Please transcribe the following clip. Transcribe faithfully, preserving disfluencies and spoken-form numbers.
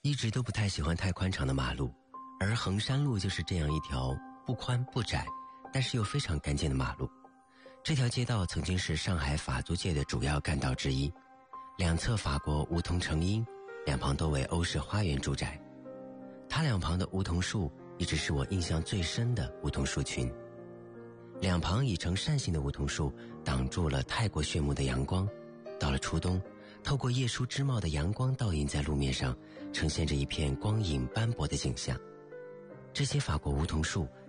一直都不太喜欢太宽敞的马路，而衡山路就是这样一条不宽不窄，但是又非常干净的马路。这条街道曾经是上海法租界的主要干道之一，两侧法国梧桐成荫，两旁都为欧式花园住宅。它两旁的梧桐树一直是我印象最深的梧桐树群，两旁以呈扇形的梧桐树挡住了太过炫目的阳光。到了初冬，透过叶舒枝茂的阳光倒映在路面上，呈现着一片光影斑驳的景象。这些法国梧桐树